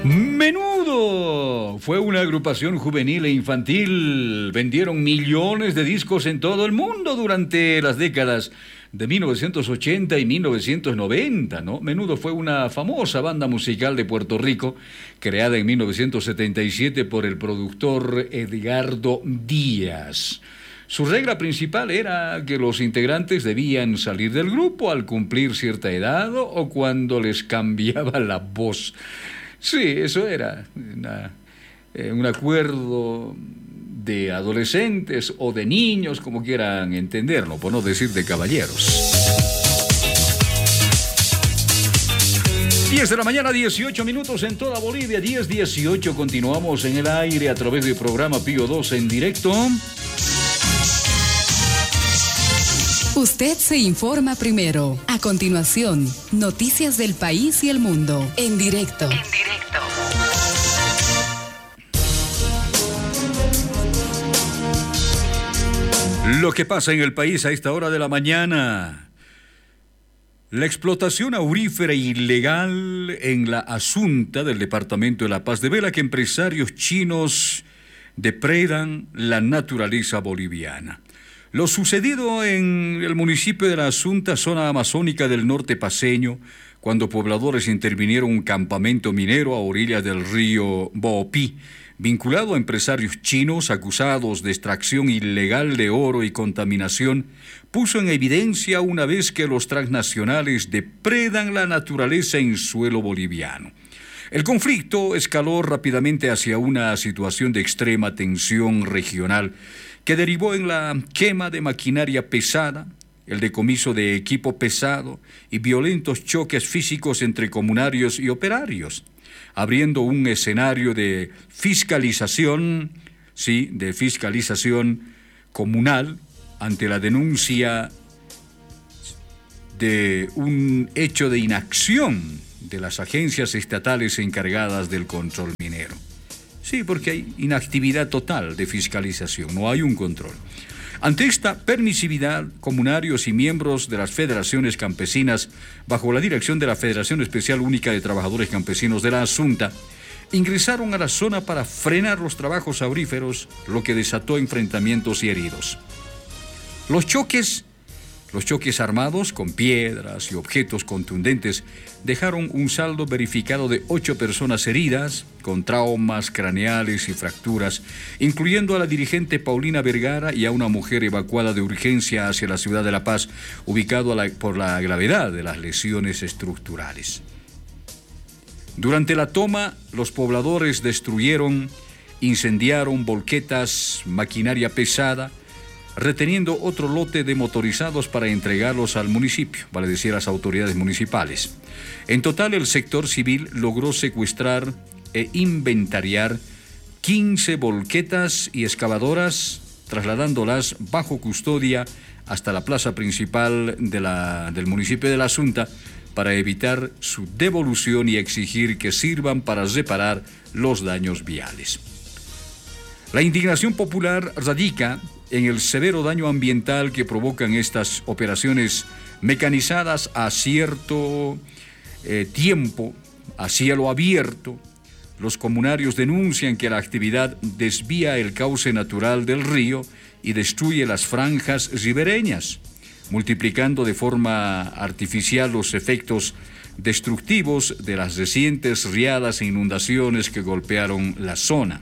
Menudo fue una agrupación juvenil e infantil. Vendieron millones de discos en todo el mundo durante las décadas de 1980 y 1990, ¿no? Menudo fue una famosa banda musical de Puerto Rico, creada en 1977 por el productor Edgardo Díaz. Su regla principal era que los integrantes debían salir del grupo al cumplir cierta edad o cuando les cambiaba la voz. Sí, eso era un acuerdo de adolescentes o de niños, como quieran entenderlo, por no decir de caballeros. 10 de la mañana, 18 minutos en toda Bolivia, 10:18. Continuamos en el aire a través del programa Pío 12 en directo. Usted se informa primero. A continuación, noticias del país y el mundo. En directo. Lo que pasa en el país a esta hora de la mañana. La explotación aurífera ilegal en la Asunta del departamento de La Paz devela que empresarios chinos depredan la naturaleza boliviana. Lo sucedido en el municipio de La Asunta, zona amazónica del norte paceño, cuando pobladores intervinieron un campamento minero a orillas del río Boopí, vinculado a empresarios chinos acusados de extracción ilegal de oro y contaminación, puso en evidencia una vez que los transnacionales depredan la naturaleza en suelo boliviano. El conflicto escaló rápidamente hacia una situación de extrema tensión regional que derivó en la quema de maquinaria pesada, el decomiso de equipo pesado y violentos choques físicos entre comunarios y operarios, abriendo un escenario de fiscalización comunal ante la denuncia de un hecho de inacción de las agencias estatales encargadas del control minero. Sí, porque hay inactividad total de fiscalización, no hay un control. Ante esta permisividad, comunarios y miembros de las federaciones campesinas, bajo la dirección de la Federación Especial Única de Trabajadores Campesinos de la Asunta, ingresaron a la zona para frenar los trabajos auríferos, lo que desató enfrentamientos y heridos. Los choques armados con piedras y objetos contundentes dejaron un saldo verificado de 8 personas heridas, con traumas craneales y fracturas, incluyendo a la dirigente Paulina Vergara y a una mujer evacuada de urgencia hacia la ciudad de La Paz, ubicado por la gravedad de las lesiones estructurales. Durante la toma, los pobladores destruyeron, incendiaron volquetas, maquinaria pesada, reteniendo otro lote de motorizados para entregarlos al municipio, vale decir a las autoridades municipales. En total, el sector civil logró secuestrar e inventariar 15 volquetas y excavadoras, trasladándolas bajo custodia hasta la plaza principal del municipio de La Asunta para evitar su devolución y exigir que sirvan para reparar los daños viales. La indignación popular radica en el severo daño ambiental que provocan estas operaciones mecanizadas a cierto tiempo, a cielo abierto. Los comunarios denuncian que la actividad desvía el cauce natural del río y destruye las franjas ribereñas, multiplicando de forma artificial los efectos destructivos de las recientes riadas e inundaciones que golpearon la zona.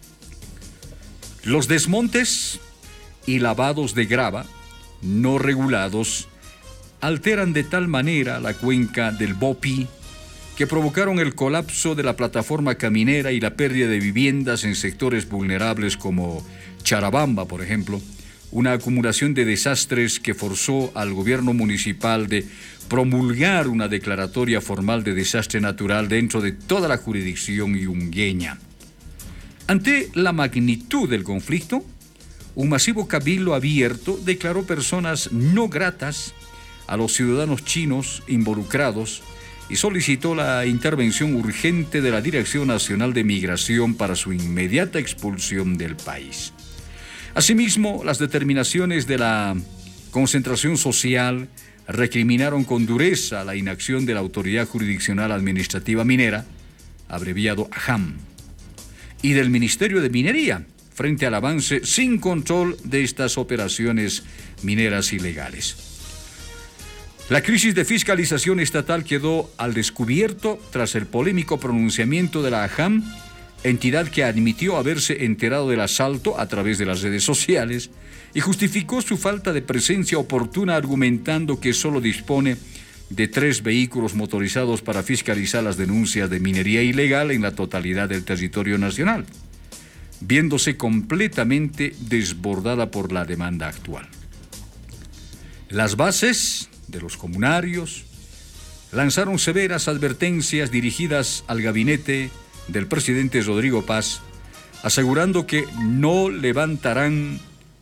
Los desmontes y lavados de grava no regulados alteran de tal manera la cuenca del Bopi que provocaron el colapso de la plataforma caminera y la pérdida de viviendas en sectores vulnerables como Charabamba, por ejemplo, una acumulación de desastres que forzó al gobierno municipal de promulgar una declaratoria formal de desastre natural dentro de toda la jurisdicción yungueña. Ante la magnitud del conflicto, un masivo cabildo abierto declaró personas no gratas a los ciudadanos chinos involucrados y solicitó la intervención urgente de la Dirección Nacional de Migración para su inmediata expulsión del país. Asimismo, las determinaciones de la concentración social recriminaron con dureza la inacción de la Autoridad Jurisdiccional Administrativa Minera, abreviado AHAM, y del Ministerio de Minería, frente al avance sin control de estas operaciones mineras ilegales. La crisis de fiscalización estatal quedó al descubierto tras el polémico pronunciamiento de la AHAM, entidad que admitió haberse enterado del asalto a través de las redes sociales y justificó su falta de presencia oportuna argumentando que solo dispone de 3 vehículos motorizados para fiscalizar las denuncias de minería ilegal en la totalidad del territorio nacional, viéndose completamente desbordada por la demanda actual. Las bases de los comunarios lanzaron severas advertencias dirigidas al gabinete del presidente Rodrigo Paz, asegurando que no levantarán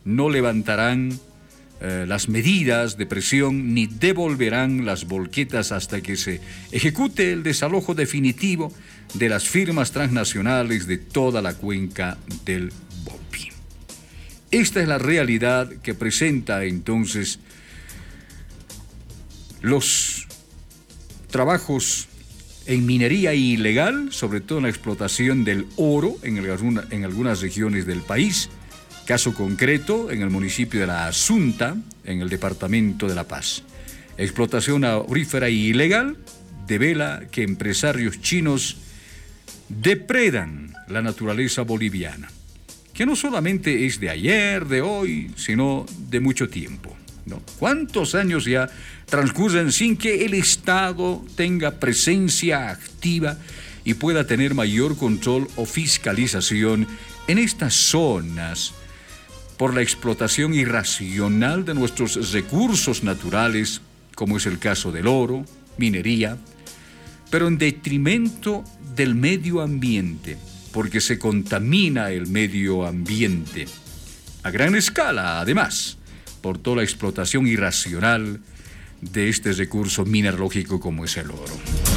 las medidas de presión ni devolverán las volquetas hasta que se ejecute el desalojo definitivo de las firmas transnacionales de toda la cuenca del Bopi. Esta es la realidad que presenta entonces los trabajos en minería ilegal, sobre todo en la explotación del oro en algunas regiones del país. Caso concreto, en el municipio de La Asunta, en el departamento de La Paz. Explotación aurífera ilegal devela que empresarios chinos depredan la naturaleza boliviana, que no solamente es de ayer, de hoy, sino de mucho tiempo, ¿no? ¿Cuántos años ya transcurren sin que el Estado tenga presencia activa y pueda tener mayor control o fiscalización en estas zonas por la explotación irracional de nuestros recursos naturales, como es el caso del oro, minería, pero en detrimento del medio ambiente, porque se contamina el medio ambiente a gran escala, además, por toda la explotación irracional de este recurso mineralógico como es el oro?